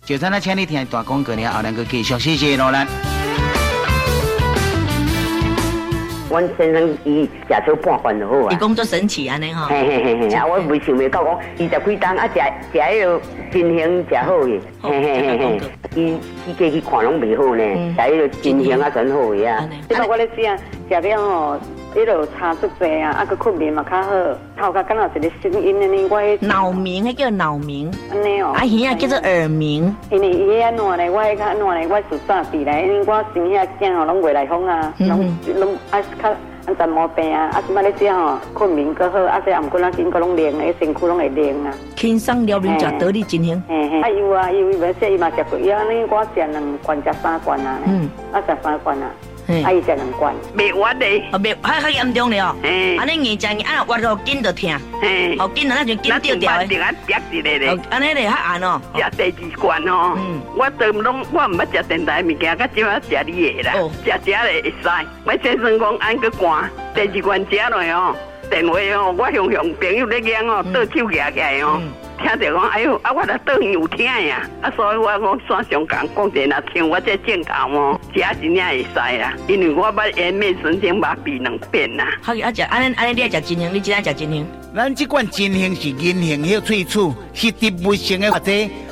就咱请你听一段广告了，后咱个继续，谢谢罗兰。 阮先生伊食少半罐就好啊。 伊讲做神奇安尼吼。 嘿嘿嘿嘿，啊，我未想袂到讲20几档啊，食迄个真香食好嘅。嘿嘿嘿嘿，伊家己看拢袂好呢，食迄个真香啊，真好嘅啊。 即摆我咧食了吼，迄落差足济啊，啊个困眠嘛较好，头壳敢若一个声音安尼，我迄脑鸣，迄叫脑鸣。 安尼哦。 啊，耳啊叫做耳鸣。 因为伊迄安怎呢？我迄较安怎呢？我属煞地来，因为我生遐囝吼拢袂来风啊，拢啊较安怎毛病啊？啊，即摆咧食吼，困眠搁好，啊，这也毋过咱经过拢练诶，身躯拢会练啊。 轻松了面食得力真香。 嘿嘿。啊有啊，伊袂说伊嘛食过，伊安尼我食2罐食3罐啊。啊食3罐啊。啊，伊食2罐， 袂活嘞， 袂较严重了哦。安尼硬食硬，啊，活到筋就疼，好筋那就筋掉掉的。 那就一个咧， 安尼咧较暗哦。 食第2罐哦，我都拢我唔捌食电台物件，较少食你的啦，食咧会使。我先生讲安个寒，第2罐食落哦，电话哦，我向朋友咧讲哦，倒手举起来哦。听着讲，哎呦，啊，我来倒院有听呀，啊，所以我讲线上讲讲者若听我这镜头哦，食真正会使啦，因为我捌颜面神经麻痹2遍啦。 好，啊食，安尼你爱食真香，你今仔食真香。 咱这款真香是银杏迄萃取，是植物性的或者